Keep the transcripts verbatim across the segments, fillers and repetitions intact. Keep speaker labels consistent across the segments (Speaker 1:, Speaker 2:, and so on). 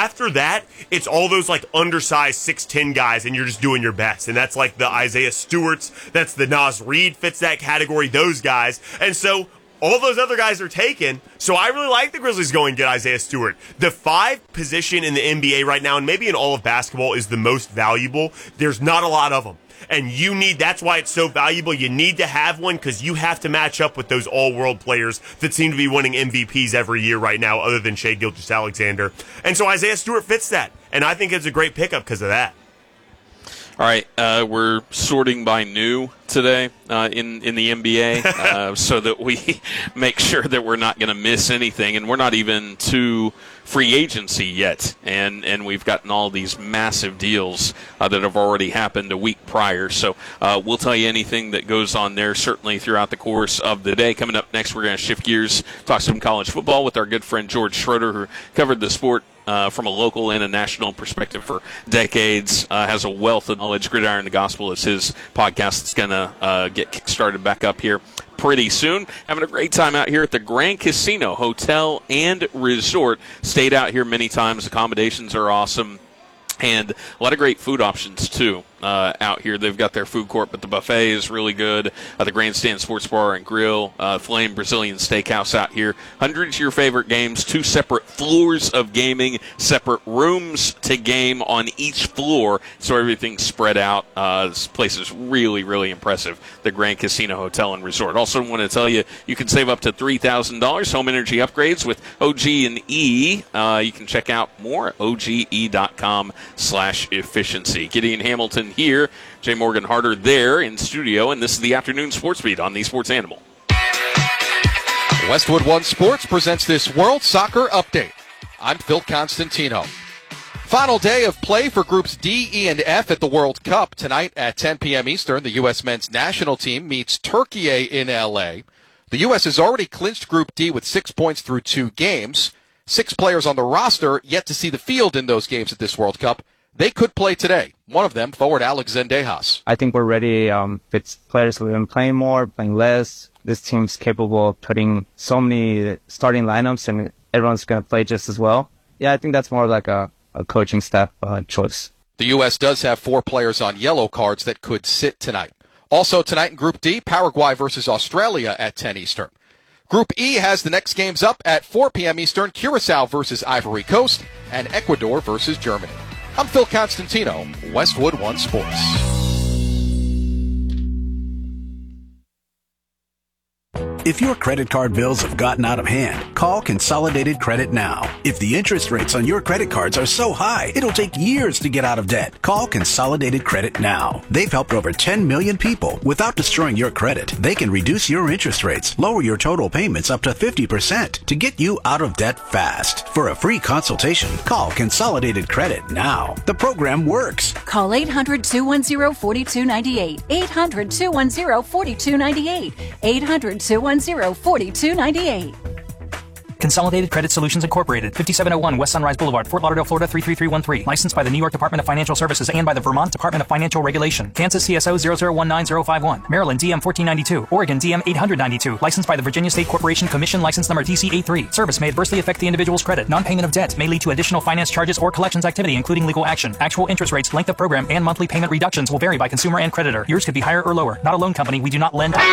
Speaker 1: after that, it's all those like undersized six ten guys, and you're just doing your best. And that's like the Isaiah Stewarts, that's the Naz Reid fits that category, those guys. And so all those other guys are taken, so I really like the Grizzlies going to get Isaiah Stewart. The five position in the N B A right now, and maybe in all of basketball, is the most valuable. There's not a lot of them. And you need, that's why it's so valuable. You need to have one because you have to match up with those all-world players that seem to be winning M V Ps every year right now, other than Shai Gilgeous-Alexander. And so Isaiah Stewart fits that. And I think it's a great pickup because of that.
Speaker 2: All right, uh, we're sorting by new today uh, in, in the N B A uh, so that we make sure that we're not going to miss anything. And we're not even to free agency yet. And, and we've gotten all these massive deals uh, that have already happened a week prior. So uh, we'll tell you anything that goes on there certainly throughout the course of the day. Coming up next, we're going to shift gears, talk some college football with our good friend George Schroeder, who covered the sport Uh, from a local and a national perspective for decades, uh, has a wealth of knowledge. Gridiron the Gospel is his podcast that's going to uh, get kick-started back up here pretty soon. Having a great time out here at the Grand Casino Hotel and Resort. Stayed out here many times. Accommodations are awesome. And a lot of great food options, too, uh, out here. They've got their food court, but the buffet is really good. Uh, the Grandstand Sports Bar and Grill, uh, Flame Brazilian Steakhouse out here. Hundreds of your favorite games, two separate floors of gaming, separate rooms to game on each floor, so everything's spread out. Uh, this place is really, really impressive, the Grand Casino Hotel and Resort. Also want to tell you, you can save up to three thousand dollars home energy upgrades with O G and E. Uh, you can check out more at O G E dot com slash efficiency. Gideon Hamilton here, Jay Morgan Harder there in studio, and this is the Afternoon Sports Beat on the Sports Animal.
Speaker 3: Westwood One Sports presents this World Soccer Update. I'm Phil Constantino. Final day of play for Groups D, E, and F at the World Cup. Tonight at ten p.m. Eastern, the U S men's national team meets Turkey in L A. The U S has already clinched Group D with six points through two games. Six players on the roster yet to see the field in those games at this World Cup. They could play today. One of them, forward Alex Zendejas.
Speaker 4: I think we're ready. Um, if it's players who have been playing more, playing less, this team's capable of putting so many starting lineups, and everyone's going to play just as well. Yeah, I think that's more like a, a coaching staff uh, choice.
Speaker 3: The U S does have four players on yellow cards that could sit tonight. Also tonight in Group D, Paraguay versus Australia at ten Eastern. Group E has the next games up at four p.m. Eastern, Curacao versus Ivory Coast, and Ecuador versus Germany. I'm Phil Constantino, Westwood One Sports.
Speaker 5: If your credit card bills have gotten out of hand, call Consolidated Credit now. If the interest rates on your credit cards are so high, it'll take years to get out of debt. Call Consolidated Credit now. They've helped over ten million people. Without destroying your credit, they can reduce your interest rates, lower your total payments up to fifty percent to get you out of debt fast. For a free consultation, call Consolidated Credit now. The program works.
Speaker 6: Call eight hundred, two one zero, four two nine eight. eight hundred, two one zero, four two nine eight. eight hundred, two one zero, four two nine eight.
Speaker 7: Consolidated Credit Solutions Incorporated, fifty-seven oh one West Sunrise Boulevard, Fort Lauderdale, Florida three three three one three. Licensed by the New York Department of Financial Services and by the Vermont Department of Financial Regulation. Kansas C S O zero zero one nine zero five one. Maryland D M fourteen ninety-two. Oregon D M eight ninety-two. Licensed by the Virginia State Corporation Commission, license number D C eighty-three. Service may adversely affect the individual's credit. Non-payment of debt may lead to additional finance charges or collections activity, including legal action. Actual interest rates, length of program, and monthly payment reductions will vary by consumer and creditor. Yours could be higher or lower. Not a loan company. We do not lend.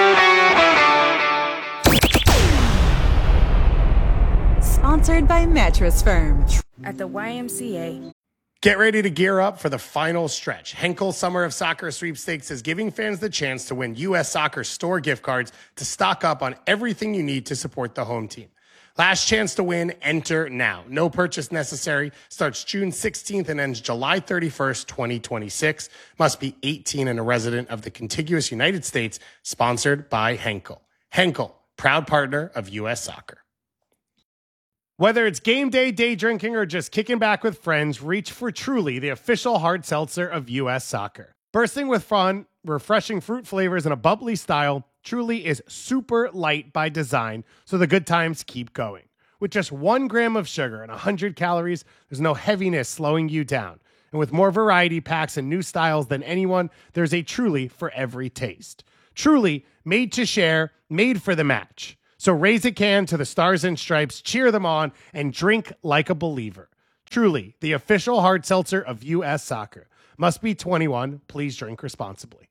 Speaker 8: Sponsored by Mattress Firm.
Speaker 9: At the Y M C A.
Speaker 10: Get ready to gear up for the final stretch. Henkel Summer of Soccer Sweepstakes is giving fans the chance to win U S Soccer store gift cards to stock up on everything you need to support the home team. Last chance to win, enter now. No purchase necessary. Starts June sixteenth and ends July thirty-first, twenty twenty-six. Must be eighteen and a resident of the contiguous United States. Sponsored by Henkel. Henkel, proud partner of U S Soccer. Whether it's game day, day drinking, or just kicking back with friends, reach for Truly, the official hard seltzer of U S Soccer. Bursting with fun, refreshing fruit flavors, and a bubbly style, Truly is super light by design, so the good times keep going. With just one gram of sugar and one hundred calories, there's no heaviness slowing you down. And with more variety packs and new styles than anyone, there's a Truly for every taste. Truly, made to share, made for the match. So raise a can to the Stars and Stripes, cheer them on, and drink like a believer. Truly, the official hard seltzer of U S Soccer. Must be twenty-one. Please drink responsibly.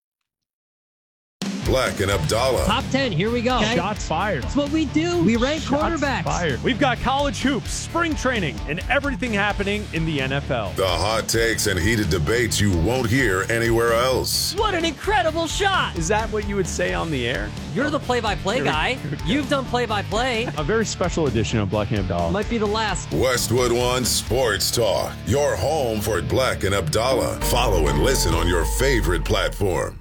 Speaker 11: Black and Abdallah.
Speaker 12: Top ten, here we go.
Speaker 13: Okay. Shots fired.
Speaker 12: That's what we do. We rank
Speaker 13: Shots
Speaker 12: quarterbacks.
Speaker 13: Fired. We've got college hoops, spring training, and everything happening in the N F L.
Speaker 11: The hot takes and heated debates you won't hear anywhere else.
Speaker 12: What an incredible shot.
Speaker 13: Is that what you would say on the air?
Speaker 12: You're the play-by-play guy. You've done play-by-play.
Speaker 13: A very special edition of Black and Abdallah.
Speaker 12: Might be the last.
Speaker 11: Westwood One Sports Talk. Your home for Black and Abdallah. Follow and listen on your favorite platform.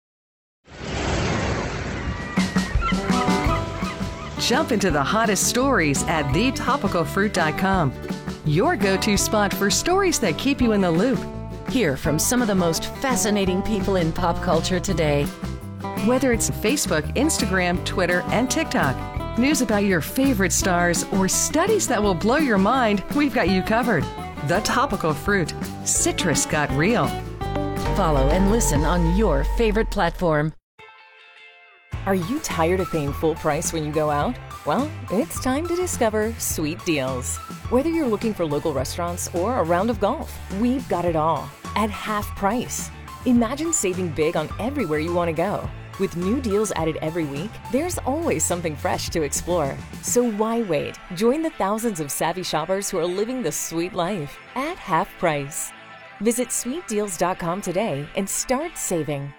Speaker 14: Jump into the hottest stories at the topical fruit dot com. Your go-to spot for stories that keep you in the loop.
Speaker 15: Hear from some of the most fascinating people in pop culture today.
Speaker 14: Whether it's Facebook, Instagram, Twitter, and TikTok, news about your favorite stars, or studies that will blow your mind, we've got you covered. The Topical Fruit. Citrus got real.
Speaker 15: Follow and listen on your favorite platform.
Speaker 16: Are you tired of paying full price when you go out? Well, it's time to discover Sweet Deals. Whether you're looking for local restaurants or a round of golf, we've got it all at half price. Imagine saving big on everywhere you want to go. With new deals added every week, there's always something fresh to explore. So why wait? Join the thousands of savvy shoppers who are living the sweet life at half price. Visit sweet deals dot com today and start saving.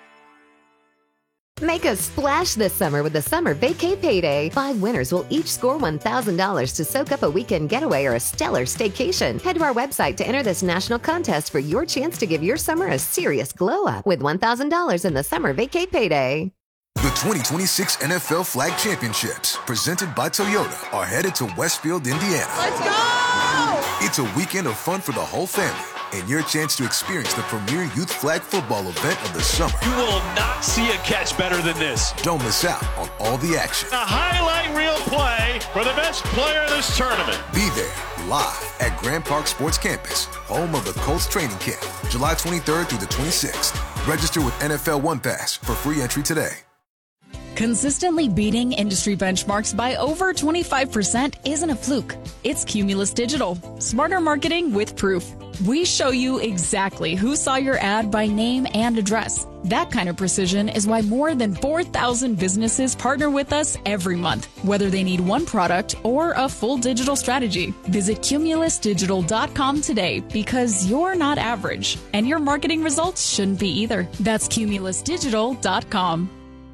Speaker 17: Make a splash this summer with the Summer Vacay Payday. Five winners will each score one thousand dollars to soak up a weekend getaway or a stellar staycation. Head to our website to enter this national contest for your chance to give your summer a serious glow up with one thousand dollars in the Summer Vacay Payday.
Speaker 18: The twenty twenty-six N F L Flag Championships, presented by Toyota, are headed to Westfield, Indiana.
Speaker 19: Let's go!
Speaker 18: It's a weekend of fun for the whole family, and your chance to experience the premier youth flag football event of the summer.
Speaker 20: You will not see a catch better than this.
Speaker 18: Don't miss out on all the action.
Speaker 20: A highlight reel play for the best player of this tournament.
Speaker 18: Be there live at Grand Park Sports Campus, home of the Colts training camp, July twenty-third through the twenty-sixth. Register with N F L One Pass for free entry today.
Speaker 21: Consistently beating industry benchmarks by over twenty-five percent isn't a fluke. It's Cumulus Digital. Smarter marketing with proof. We show you exactly who saw your ad by name and address. That kind of precision is why more than four thousand businesses partner with us every month, whether they need one product or a full digital strategy. Visit cumulus digital dot com today because you're not average, and your marketing results shouldn't be either. That's cumulus digital dot com.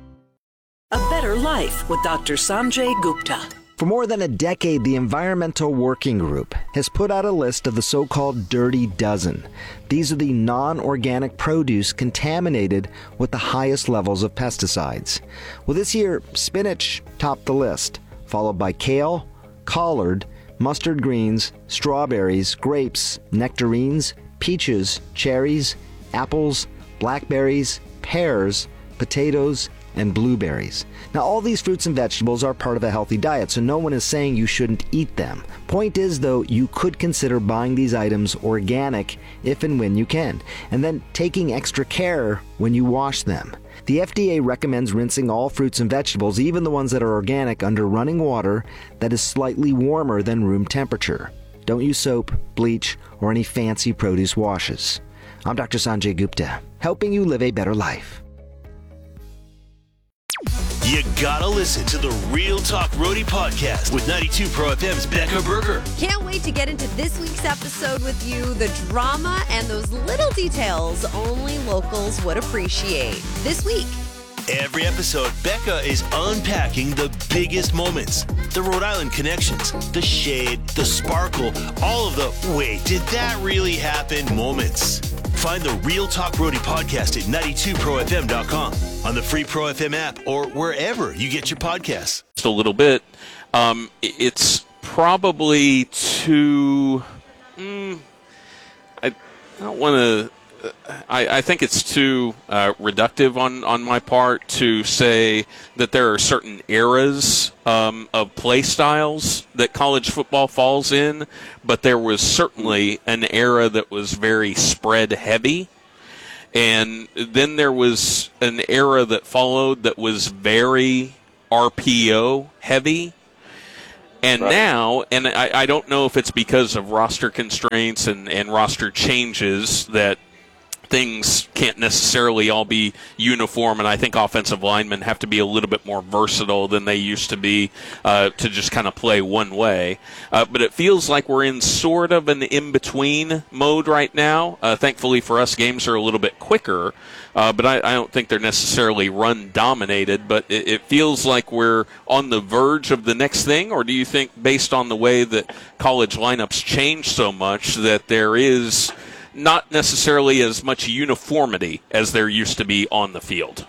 Speaker 22: A Better Life with Doctor Sanjay Gupta.
Speaker 23: For more than a decade, the Environmental Working Group has put out a list of the so-called Dirty Dozen. These are the non-organic produce contaminated with the highest levels of pesticides. Well, this year, spinach topped the list, followed by kale, collard, mustard greens, strawberries, grapes, nectarines, peaches, cherries, apples, blackberries, pears, potatoes, and blueberries. Now, all these fruits and vegetables are part of a healthy diet, so no one is saying you shouldn't eat them. Point is, though, you could consider buying these items organic if and when you can, and then taking extra care when you wash them. The F D A recommends rinsing all fruits and vegetables, even the ones that are organic, under running water that is slightly warmer than room temperature. Don't use soap, bleach, or any fancy produce washes. I'm Doctor Sanjay Gupta, helping you live a better life.
Speaker 24: You gotta listen to the Real Talk Roadie podcast with ninety-two Pro F M's Becca Berger.
Speaker 25: Can't wait to get into this week's episode with you. The drama and those little details only locals would appreciate. This week.
Speaker 24: Every episode, Becca is unpacking the biggest moments. The Rhode Island connections, the shade, the sparkle, all of the wait, did that really happen moments. Find the Real Talk Roadie podcast at ninety-two pro f m dot com, on the free Pro F M app, or wherever you get your podcasts.
Speaker 2: Just a little bit. Um, it's probably too... Mm, I, I don't want to... I, I think it's too uh, reductive on, on my part to say that there are certain eras um, of play styles that college football falls in, but there was certainly an era that was very spread heavy, and then there was an era that followed that was very R P O heavy. And
Speaker 1: Right.
Speaker 2: now, and I, I don't know if it's because of roster constraints and, and roster changes that things can't necessarily all be uniform, and I think offensive linemen have to be a little bit more versatile than they used to be uh, to just kind of play one way. Uh, but it feels like we're in sort of an in-between mode right now. Uh, thankfully for us, games are a little bit quicker, uh, but I, I don't think they're necessarily run-dominated, but it, it feels like we're on the verge of the next thing, or do you think, based on the way that college lineups change so much, that there is not necessarily as much uniformity as there used to be on the field?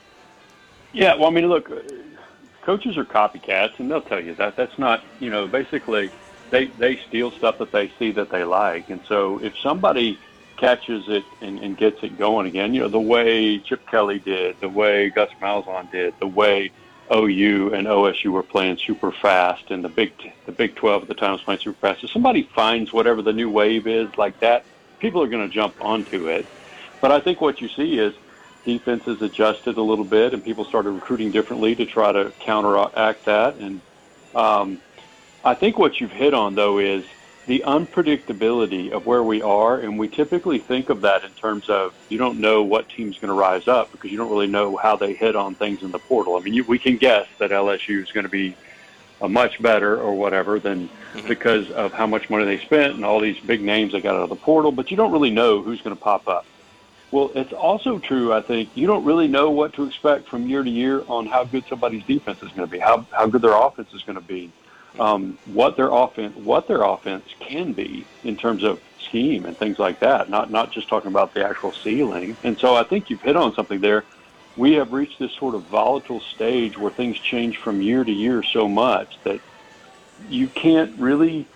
Speaker 1: Yeah, well, I mean, look, coaches are copycats, and they'll tell you that. That's not, you know, basically they, they steal stuff that they see that they like. And so if somebody catches it and, and gets it going again, you know, the way Chip Kelly did, the way Gus Malzahn did, the way O U and O S U were playing super fast, and the Big the Big twelve at the time was playing super fast. If somebody finds whatever the new wave is like that, people are going to jump onto it. But I think what you see is defenses adjusted a little bit, and people started recruiting differently to try to counteract that. And um, I think what you've hit on, though, is the unpredictability of where we are, and we typically think of that in terms of you don't know what team's going to rise up because you don't really know how they hit on things in the portal. I mean, you, we can guess that L S U is going to be a much better or whatever than mm-hmm. because of how much money they spent and all these big names they got out of the portal, but you don't really know who's going to pop up. Well, it's also true, I think, you don't really know what to expect from year to year on how good somebody's defense is going to be, how how good their offense is going to be, um, what their offense what their offense can be in terms of scheme and things like that, not not just talking about the actual ceiling. And so I think you've hit on something there. We have reached this sort of volatile stage where things change from year to year so much that you can't really,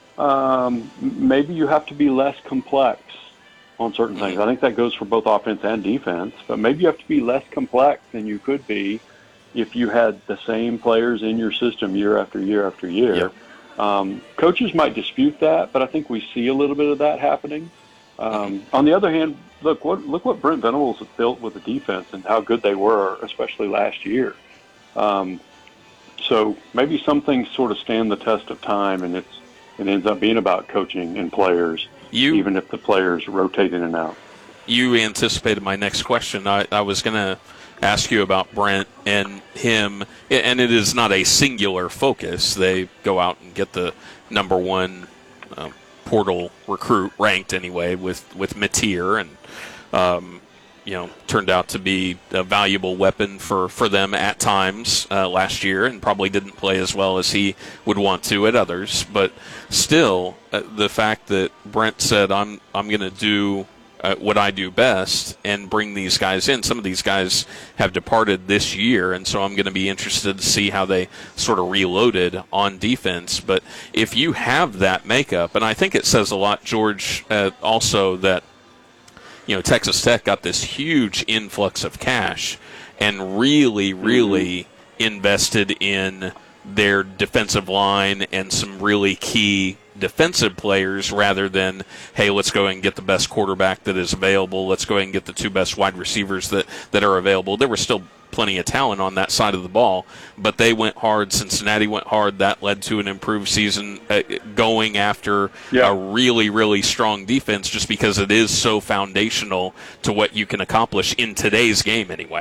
Speaker 1: um, maybe you have to be less complex on certain mm-hmm. things. I think that goes for both offense and defense, but maybe you have to be less complex than you could be if you had the same players in your system year after year after year. Yeah. Um, coaches might dispute that, but I think we see a little bit of that happening. Um, on the other hand, look what look what Brent Venables has built with the defense and how good they were, especially last year. Um, so maybe some things sort of stand the test of time, and it's it ends up being about coaching and players, you, even if the players rotate in and out.
Speaker 2: You anticipated my next question. I, I was going to ask you about Brent and him, and it is not a singular focus. They go out and get the number one um, portal recruit ranked anyway with with Mateer, and um, you know turned out to be a valuable weapon for, for them at times uh, last year, and probably didn't play as well as he would want to at others. But still, uh, the fact that Brent said, "I'm I'm going to do uh, what I do best and bring these guys in." Some of these guys have departed this year, and so I'm going to be interested to see how they sort of reloaded on defense. But if you have that makeup, and I think it says a lot, George, uh, also that you know Texas Tech got this huge influx of cash and really, really mm-hmm. invested in their defensive line and some really key defensive players rather than, hey, let's go and get the best quarterback that is available. Let's go ahead and get the two best wide receivers that, that are available. There was still plenty of talent on that side of the ball, but they went hard. Cincinnati went hard. That led to an improved season uh, going after yeah. a really, really strong defense just because it is so foundational to what you can accomplish in today's game anyway.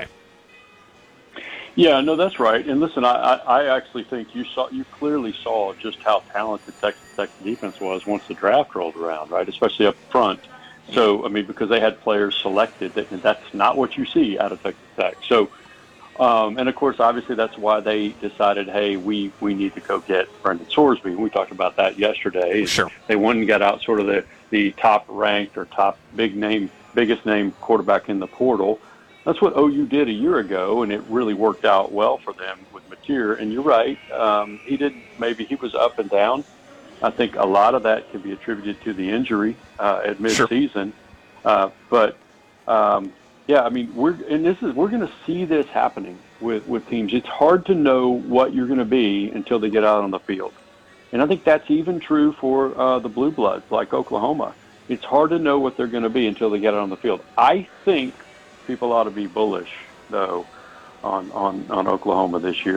Speaker 1: Yeah, no, that's right. And listen, I, I actually think you saw, you clearly saw just how talented Texas Tech's defense was once the draft rolled around, right? Especially up front. So, I mean, because they had players selected, that, and that's not what you see out of Texas Tech. So, um, and of course, obviously, that's why they decided, hey, we, we need to go get Brendan Sorsby. We talked about that yesterday.
Speaker 2: Sure.
Speaker 1: They went and got out sort of the, the top ranked or top big name, biggest name quarterback in the portal. That's what O U did a year ago, and it really worked out well for them with Mateer. And you're right, um, he did. Maybe he was up and down. I think a lot of that could be attributed to the injury uh, at midseason. Sure. Uh, but um, yeah, I mean, we're and this is we're going to see this happening with with teams. It's hard to know what you're going to be until they get out on the field, and I think that's even true for uh, the Blue Bloods like Oklahoma. It's hard to know what they're going to be until they get out on the field. I think people ought to be bullish, though, on, on, on Oklahoma this year.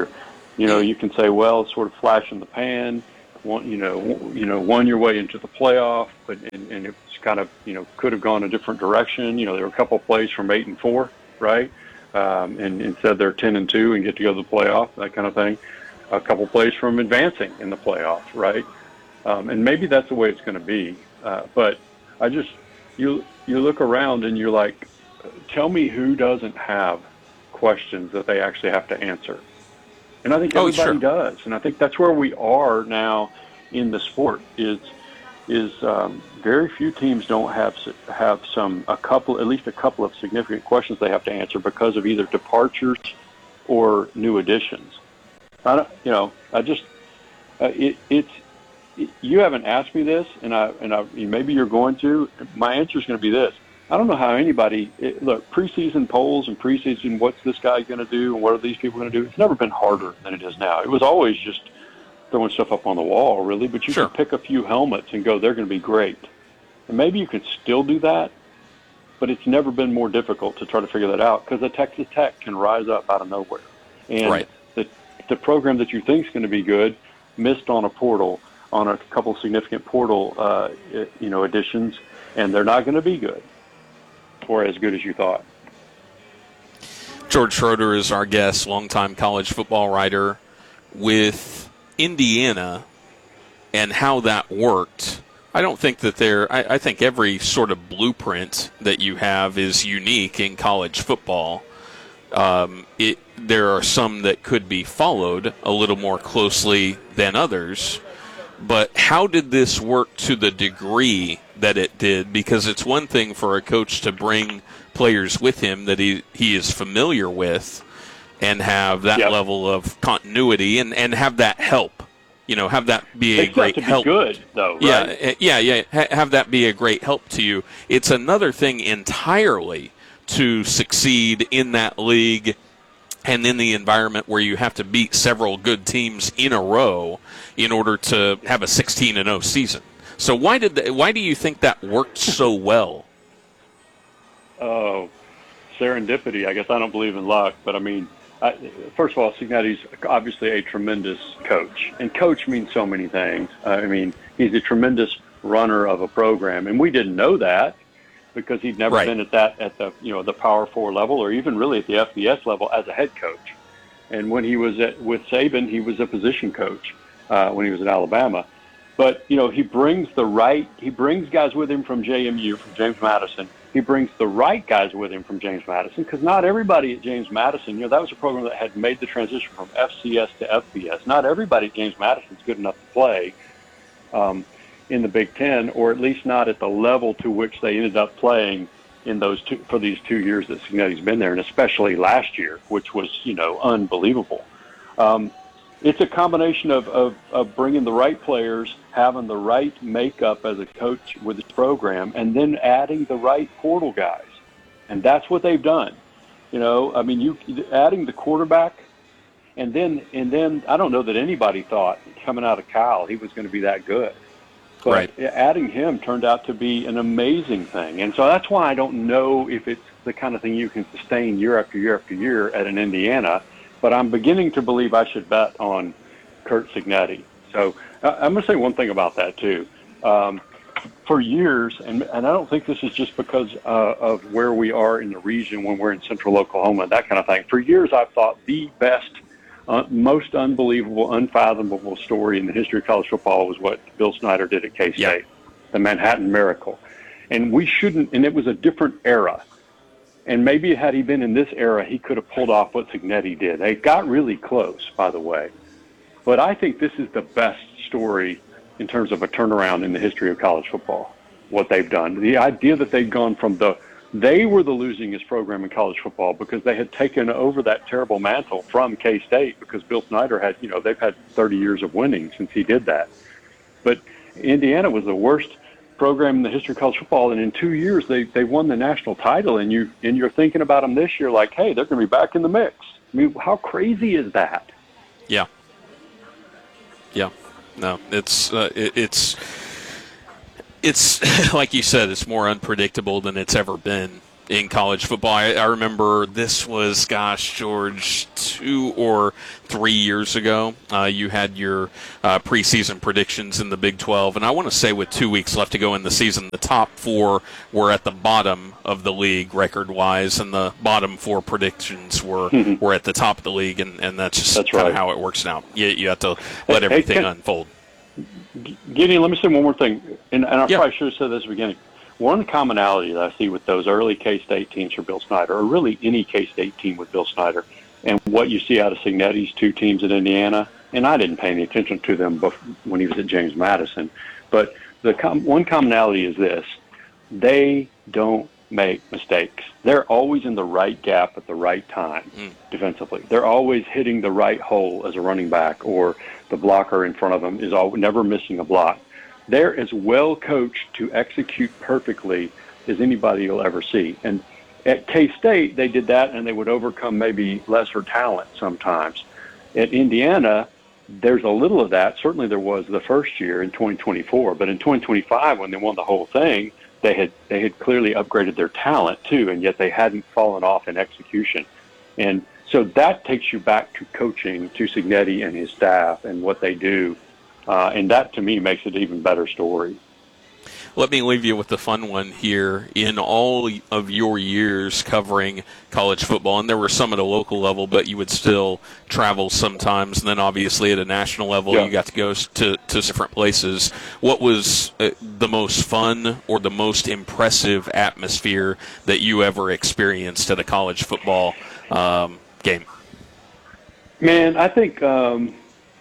Speaker 1: You know, you can say, well, it's sort of flash in the pan. One, you know, you know, won your way into the playoff, but and, and it's kind of, you know, could have gone a different direction. You know, there were a couple of plays from eight and four, right? Um, and instead they're ten and two and get to go to the playoff, that kind of thing. A couple of plays from advancing in the playoff, right? Um, and maybe that's the way it's going to be. Uh, but I just, you you look around and you're like, tell me who doesn't have questions that they actually have to answer. And I think everybody
Speaker 2: oh, sure.
Speaker 1: does, and I think that's where we are now in the sport. Is is um, very few teams don't have have some a couple at least a couple of significant questions they have to answer because of either departures or new additions. I don't, you know, I just uh, it it's it, you haven't asked me this, and I and I maybe you're going to. My answer is going to be this. I don't know how anybody it, look preseason polls and preseason. What's this guy going to do, and what are these people going to do? It's never been harder than it is now. It was always just throwing stuff up on the wall, really. But you sure. can pick a few helmets and go, they're going to be great. And maybe you can still do that, but it's never been more difficult to try to figure that out because the Texas Tech can rise up out of nowhere, and
Speaker 2: right.
Speaker 1: the the program that you think is going to be good missed on a portal on a couple significant portal uh, you know additions, and they're not going to be good. Or as good as you thought.
Speaker 2: George Schroeder is our guest, longtime college football writer. With Indiana and how that worked, I don't think that there. I, I think every sort of blueprint that you have is unique in college football. Um, it, there are some that could be followed a little more closely than others. But how did this work to the degree that it did? Because it's one thing for a coach to bring players with him that he, he is familiar with and have that
Speaker 1: yep.
Speaker 2: level of continuity and, and have that help. You know, have that be a
Speaker 1: it's
Speaker 2: great
Speaker 1: to be
Speaker 2: help.
Speaker 1: Good, though, right?
Speaker 2: Yeah, yeah, yeah. Ha- have that be a great help to you. It's another thing entirely to succeed in that league and in the environment where you have to beat several good teams in a row in order to have a sixteen and oh season. So why did the, why do you think that worked so well?
Speaker 1: Oh, serendipity. I guess I don't believe in luck, but I mean, I, first of all, Cignetti's obviously a tremendous coach, and coach means so many things. Uh, I mean, he's a tremendous runner of a program, and we didn't know that because he'd never
Speaker 2: right.
Speaker 1: been at that at the you know the Power Four level or even really at the F B S level as a head coach. And when he was at, with Saban, he was a position coach uh, when he was at Alabama. But you know, he brings the right. He brings guys with him from J M U, from James Madison. He brings the right guys with him from James Madison because not everybody at James Madison, you know, that was a program that had made the transition from F C S to F B S. Not everybody at James Madison is good enough to play um, in the Big Ten, or at least not at the level to which they ended up playing in those two for these two years that Cignetti's been there, and especially last year, which was you know unbelievable. Um, It's a combination of, of, of bringing the right players, having the right makeup as a coach with his program, and then adding the right portal guys. And that's what they've done. You know, I mean, you adding the quarterback, and then and then I don't know that anybody thought coming out of Cal he was going to be that good. But
Speaker 2: right.
Speaker 1: adding him turned out to be an amazing thing. And so that's why I don't know if it's the kind of thing you can sustain year after year after year at an Indiana. But I'm beginning to believe I should bet on Curt Cignetti. So uh, I'm going to say one thing about that, too. Um, for years, and, and I don't think this is just because uh, of where we are in the region when we're in central Oklahoma, that kind of thing. For years, I've thought the best, uh, most unbelievable, unfathomable story in the history of college football was what Bill Snyder did at K-State, yeah. the Manhattan Miracle. And we shouldn't, and it was a different era. And maybe had he been in this era, he could have pulled off what Cignetti did. They got really close, by the way. But I think this is the best story in terms of a turnaround in the history of college football, what they've done. The idea that they'd gone from the – they were the losingest program in college football because they had taken over that terrible mantle from K-State because Bill Snyder had – you know, they've had thirty years of winning since he did that. But Indiana was the worst program in the history of college football, and in two years they, they won the national title, and, you, and you're thinking about them this year like, hey, they're going to be back in the mix. I mean, how crazy is that?
Speaker 2: Yeah. Yeah. No, it's uh, it, it's it's like you said, it's more unpredictable than it's ever been in college football. I, I remember this was, gosh, George, two or three years ago. Uh, you had your uh, preseason predictions in the Big twelve, and I want to say with two weeks left to go in the season, the top four were at the bottom of the league record-wise, and the bottom four predictions were were at the top of the league, and, and that's just
Speaker 1: That's
Speaker 2: kind of
Speaker 1: right.
Speaker 2: how it works now. You, you have to let
Speaker 1: Hey,
Speaker 2: everything
Speaker 1: hey, can-
Speaker 2: unfold.
Speaker 1: Gideon, let me say one more thing, and, and I
Speaker 2: Yeah.
Speaker 1: probably should have said this at the beginning. One commonality that I see with those early K-State teams for Bill Snyder, or really any K-State team with Bill Snyder, and what you see out of Signetti's two teams in Indiana, and I didn't pay any attention to them bef- when he was at James Madison, but the com- one commonality is this: they don't make mistakes. They're always in the right gap at the right time
Speaker 2: Mm.
Speaker 1: defensively. They're always hitting the right hole as a running back, or the blocker in front of them is all, never missing a block. They're as well coached to execute perfectly as anybody you'll ever see. And at K-State, they did that, and they would overcome maybe lesser talent sometimes. At Indiana, there's a little of that. Certainly there was the first year in twenty twenty-four. But in twenty twenty-five, when they won the whole thing, they had they had clearly upgraded their talent too, and yet they hadn't fallen off in execution. And so that takes you back to coaching, to Signetti and his staff and what they do. Uh, and that, to me, makes it an even better story.
Speaker 2: Let me leave you with the fun one here. In all of your years covering college football, and there were some at a local level, but you would still travel sometimes, and then obviously at a national level,
Speaker 1: Yeah.
Speaker 2: you got to go to, to different places. What was uh, the most fun or the most impressive atmosphere that you ever experienced at a college football um, game?
Speaker 1: Man, I think, um,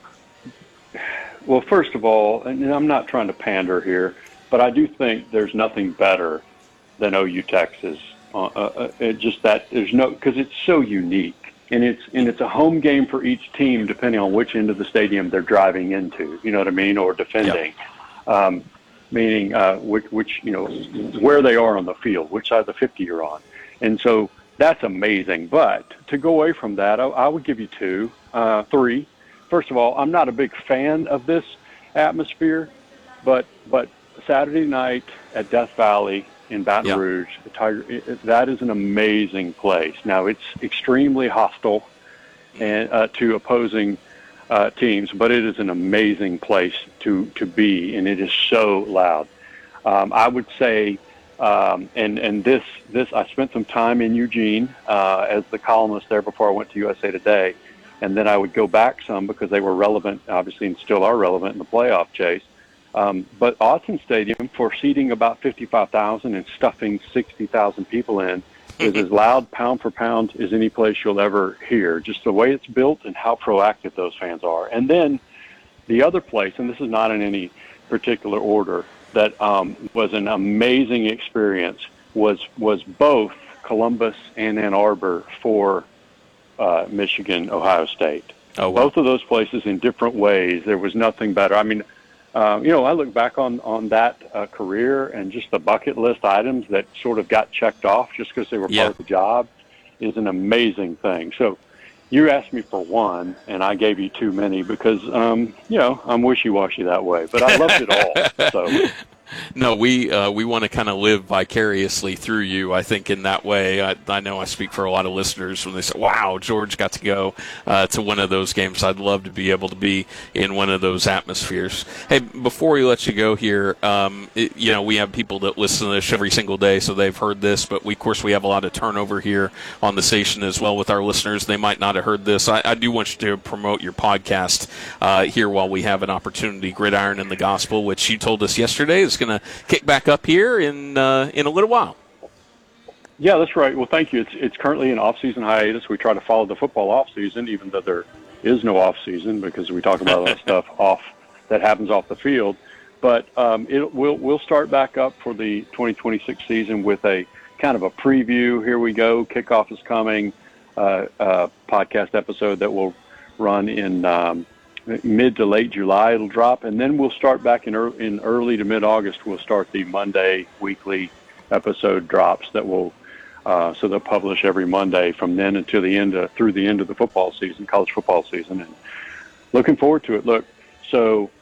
Speaker 1: well, first of all, and I'm not trying to pander here, but I do think there's nothing better than O U Texas. Uh, uh, it just that there's no, because it's so unique, and it's and it's a home game for each team depending on which end of the stadium they're driving into. You know what I mean, or defending, um, meaning uh, which which you know where they are on the field, which side of the fifty you're on, and so that's amazing. But to go away from that, I, I would give you two, uh, three. First of all, I'm not a big fan of this atmosphere, but but. Saturday night at Death Valley in Baton
Speaker 2: Yeah.
Speaker 1: Rouge, the Tiger, it, that is an amazing place. Now, it's extremely hostile and uh, to opposing uh, teams, but it is an amazing place to, to be, and it is so loud. Um, I would say, um, and and this this I spent some time in Eugene uh, as the columnist there before I went to U S A Today, and then I would go back some because they were relevant, obviously, and still are relevant in the playoff chase. Um, but Autzen Stadium, for seating about fifty-five thousand and stuffing sixty thousand people in, is as loud pound for pound as any place you'll ever hear, just the way it's built and how proactive those fans are. And then the other place, and this is not in any particular order, that um, was an amazing experience was was both Columbus and Ann Arbor for uh, Michigan, Ohio State.
Speaker 2: Oh, wow.
Speaker 1: Both of those places in different ways. There was nothing better. I mean, Uh, you know, I look back on, on that uh, career and just the bucket list items that sort of got checked off just because they were
Speaker 2: Yeah.
Speaker 1: part of the job is an amazing thing. So you asked me for one, and I gave you too many because, um, you know, I'm wishy-washy that way. But I loved it all. So.
Speaker 2: No, we uh, we want to kind of live vicariously through you. I think in that way, I, I know I speak for a lot of listeners when they say, "Wow, George got to go uh, to one of those games." I'd love to be able to be in one of those atmospheres. Hey, before we let you go here, um, it, you know we have people that listen to this every single day, so they've heard this. But we, of course, we have a lot of turnover here on the station as well with our listeners. They might not have heard this. I, I do want you to promote your podcast uh, here while we have an opportunity. Gridiron and the Gospel, which you told us yesterday is going to kick back up here in uh, in a little while.
Speaker 1: Yeah, that's right. Well, thank you. It's it's currently an off-season hiatus. We try to follow the football off-season, even though there is no off-season because we talk about all that stuff off that happens off the field. But um, it we'll we'll start back up for the twenty twenty-six season with a kind of a preview. Here we go. Kickoff is coming. Uh, uh, podcast episode that will run in. Um, mid to late July it'll drop, and then we'll start back in, er- in early to mid-August. We'll start the Monday weekly episode drops that will, uh, so they'll publish every Monday from then until the end of, through the end of the football season, college football season, and looking forward to it. Look, so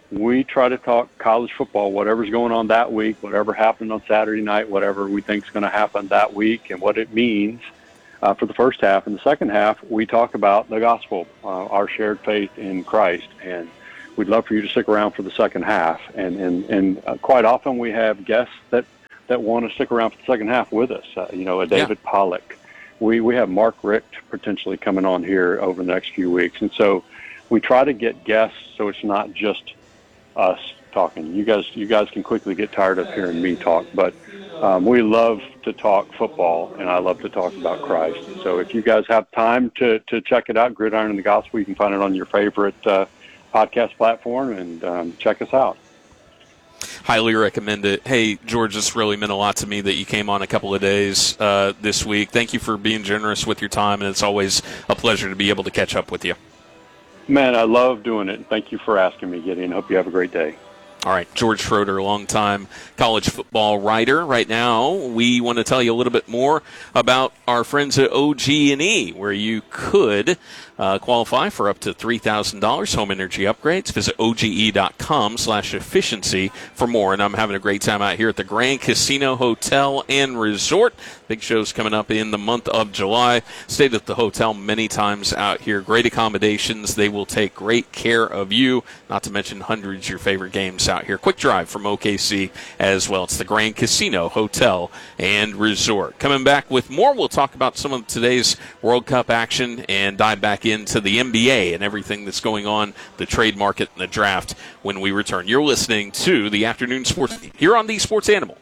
Speaker 1: we try to talk college football, whatever's going on that week, whatever happened on Saturday night, whatever we think is going to happen that week and what it means uh, for the first half. In the second half, we talk about the gospel, uh, our shared faith in Christ. And we'd love for you to stick around for the second half. And, and, and uh, quite often we have guests that, that want to stick around for the second half with us, uh, you know, a David yeah. Pollock. We, we have Mark Richt potentially coming on here over the next few weeks. And so we try to get guests so it's not just us talking. You guys, you guys can quickly get tired of hearing me talk, but um, we love to talk football, and I love to talk about Christ. So if you guys have time to, to check it out, Gridiron and the Gospel, you can find it on your favorite uh, podcast platform, and um, check us out.
Speaker 2: Highly recommend it. Hey, George, this really meant a lot to me that you came on a couple of days uh, this week. Thank you for being generous with your time, and it's always a pleasure to be able to catch up with you.
Speaker 1: Man, I love doing it. Thank you for asking me, Gideon. Hope you have a great day.
Speaker 2: All right, George Schroeder, longtime college football writer. Right now, we want to tell you a little bit more about our friends at O G and E, where you could uh, qualify for up to three thousand dollars home energy upgrades. Visit O G E dot com slash efficiency for more. And I'm having a great time out here at the Grand Casino Hotel and Resort. Big shows coming up in the month of July. Stayed at the hotel many times out here. Great accommodations. They will take great care of you, not to mention hundreds of your favorite games out here. Quick drive from O K C as well. It's the Grand Casino Hotel and Resort. Coming back with more, we'll talk about some of today's World Cup action and dive back into the N B A and everything that's going on, the trade market and the draft when we return. You're listening to the Afternoon Sports here on the Sports Animal.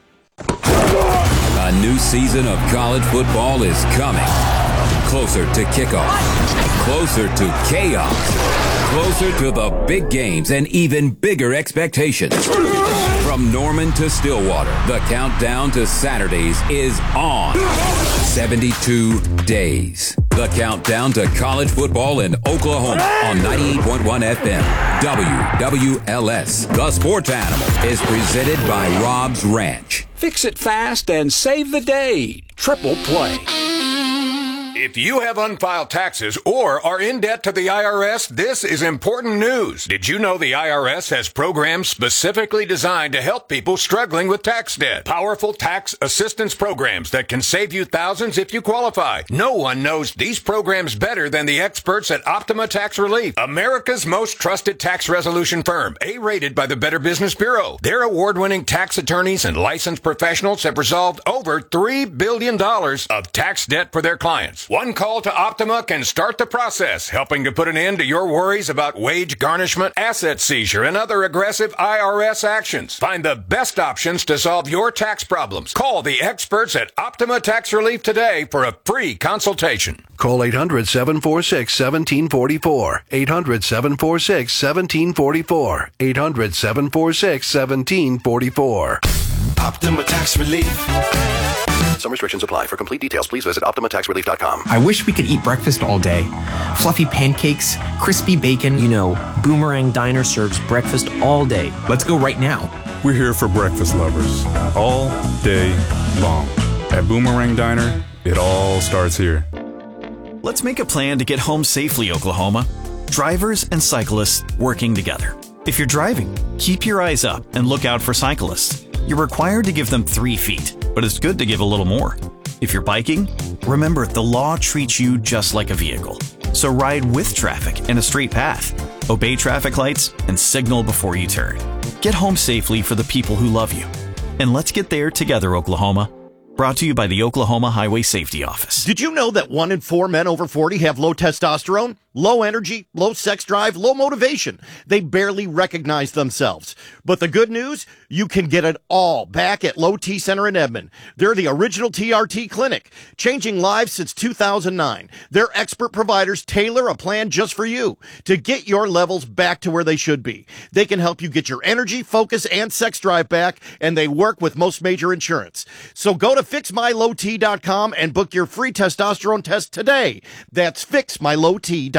Speaker 3: A new season of college football is coming. Closer to kickoff. Closer to chaos. Closer to the big games and even bigger expectations. From Norman to Stillwater, the countdown to Saturdays is on. seventy-two days. The countdown to college football in Oklahoma on ninety-eight point one F M. W W L S. The Sports Animal is presented by Rob's Ranch.
Speaker 4: Fix it fast and save the day. Triple Play.
Speaker 5: If you have unfiled taxes or are in debt to the I R S, this is important news. Did you know the I R S has programs specifically designed to help people struggling with tax debt? Powerful tax assistance programs that can save you thousands if you qualify. No one knows these programs better than the experts at Optima Tax Relief, America's most trusted tax resolution firm, A-rated by the Better Business Bureau. Their award-winning tax attorneys and licensed professionals have resolved over three billion dollars of tax debt for their clients. One call to Optima can start the process, helping to put an end to your worries about wage garnishment, asset seizure, and other aggressive I R S actions. Find the best options to solve your tax problems. Call the experts at Optima Tax Relief today for a free consultation.
Speaker 6: Call eight hundred, seven four six, one seven four four. eight hundred, seven four six, one seven four four. eight hundred, seven four six, one seven four four.
Speaker 19: Optima Tax Relief.
Speaker 6: Some restrictions apply. For complete details, please visit Optima Tax Relief dot com.
Speaker 26: I wish we could eat breakfast all day. Fluffy pancakes, crispy bacon. You know, Boomerang Diner serves breakfast all day. Let's go right now.
Speaker 27: We're here for breakfast lovers all day long. At Boomerang Diner, it all starts here.
Speaker 28: Let's make a plan to get home safely, Oklahoma. Drivers and cyclists working together. If you're driving, keep your eyes up and look out for cyclists. You're required to give them three feet, but it's good to give a little more. If you're biking, remember the law treats you just like a vehicle. So ride with traffic in a straight path, obey traffic lights, and signal before you turn. Get home safely for the people who love you. And let's get there together, Oklahoma. Brought to you by the Oklahoma Highway Safety Office.
Speaker 29: Did you know that one in four men over forty have low testosterone? Low energy, low sex drive, low motivation. They barely recognize themselves. But the good news, you can get it all back at Low T Center in Edmond. They're the original T R T clinic, changing lives since two thousand nine. Their expert providers tailor a plan just for you to get your levels back to where they should be. They can help you get your energy, focus, and sex drive back, and they work with most major insurance. So go to fix my low t dot com and book your free testosterone test today. That's fix my low t dot com.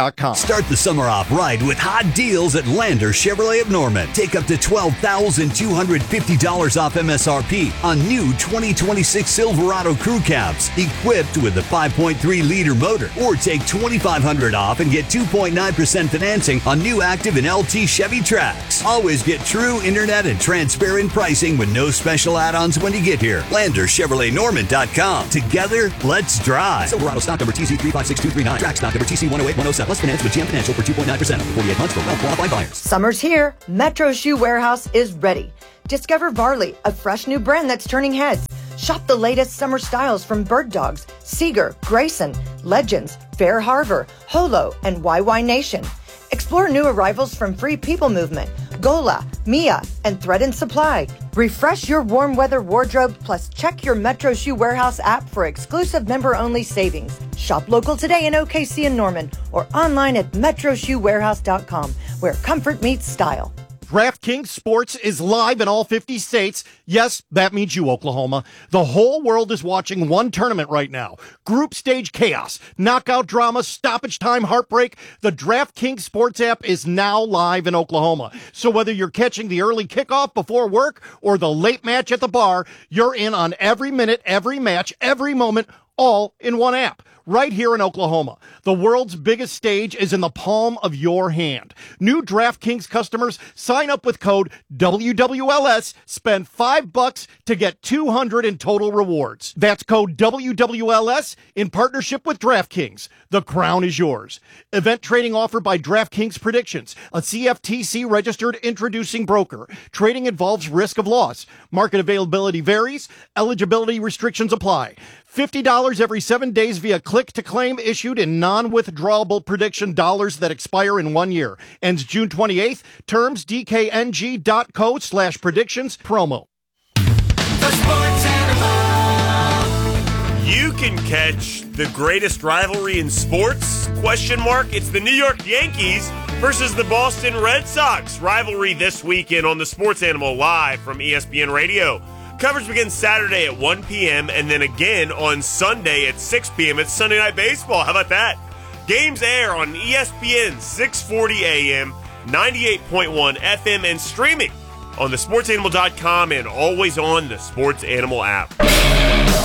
Speaker 29: dot com.
Speaker 7: Start the summer off right with hot deals at Lander Chevrolet of Norman. Take up to twelve thousand two hundred fifty dollars off M S R P on new twenty twenty-six Silverado crew cabs equipped with a five point three liter motor. Or take twenty-five hundred dollars off and get two point nine percent financing on new active and L T Chevy Trax. Always get true internet and transparent pricing with no special add-ons when you get here. Lander Chevrolet Norman dot com. Together, let's drive.
Speaker 8: Silverado stock number T C three five six two three nine. Track stock number T C one oh eight one oh seven. Plus finance with G M Financial for two point nine percent over forty-eight months for well-qualified buyers.
Speaker 9: Summer's here. Metro Shoe Warehouse is ready. Discover Varley, a fresh new brand that's turning heads. Shop the latest summer styles from Bird Dogs, Seeger, Grayson, Legends, Fair Harbor, Holo, and Y Y Nation. Explore new arrivals from Free People Movement, Gola, Mia, and Thread and Supply. Refresh your warm weather wardrobe, plus check your Metro Shoe Warehouse app for exclusive member-only savings. Shop local today in O K C and Norman, or online at metro shoe warehouse dot com, where comfort meets style.
Speaker 29: DraftKings Sports is live in all fifty states. Yes, that means you, Oklahoma. The whole world is watching one tournament right now. Group stage chaos, knockout drama, stoppage time, heartbreak. The DraftKings Sports app is now live in Oklahoma. So whether you're catching the early kickoff before work or the late match at the bar, you're in on every minute, every match, every moment, all in one app. Right here in Oklahoma. The world's biggest stage is in the palm of your hand. New DraftKings customers sign up with code W W L S, spend five bucks to get two hundred in total rewards. That's code W W L S in partnership with DraftKings. The crown is yours. Event trading offered by DraftKings Predictions, a C F T C registered introducing broker. Trading involves risk of loss. Market availability varies. Eligibility restrictions apply. fifty dollars every seven days via click-to-claim issued in non-withdrawable prediction dollars that expire in one year. Ends June twenty-eighth. Terms D K N G dot co slash predictions promo.
Speaker 10: The Sports Animal. You can catch the greatest rivalry in sports? Question mark. It's the New York Yankees versus the Boston Red Sox. Rivalry this weekend on the Sports Animal live from E S P N Radio. Coverage begins Saturday at one p.m. and then again on Sunday at six p.m. It's Sunday Night Baseball. How about that? Games air on E S P N six forty A M, ninety-eight point one F M, and streaming on the sports animal dot com and always on the Sports Animal app.